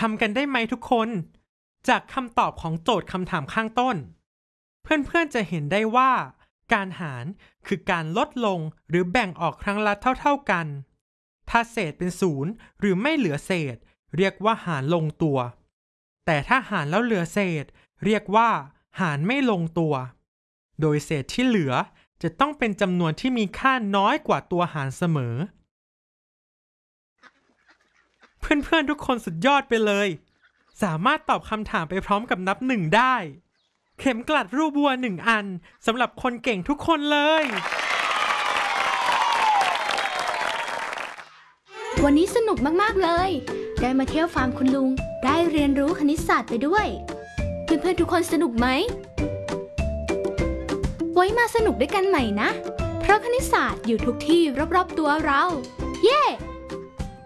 ำกันได้ไหมทุกคนจากคำตอบของโจทย์คำถามข้างต้นเพื่อนๆจะเห็นได้ว่าการหารคือการลดลงหรือแบ่งออกครั้งละเท่าๆกันถ้าเศษเป็นศูนย์หรือไม่เหลือเศษเรียกว่าหารลงตัวแต่ถ้าหารแล้วเหลือเศษเรียกว่าหารไม่ลงตัวโดยเศษที่เหลือจะต้องเป็นจำนวนที่มีค่าน้อยกว่าตัวหารเสมอเพื่อนๆทุกคนสุดยอดไปเลยสามารถตอบคำถามไปพร้อมกับนับ1ได้เข็มกลัดรูปวัว1อันสำหรับคนเก่งทุกคนเลยวันนี้สนุกมากๆเลยได้มาเที่ยวฟาร์มคุณลุงได้เรียนรู้คณิตศาสตร์ไปด้วยเพื่อนๆทุกคนสนุกไหมไว้มาสนุกด้วยกันใหม่นะเพราะคณิตศาสตร์อยู่ทุกที่รอบๆตัวเราเย้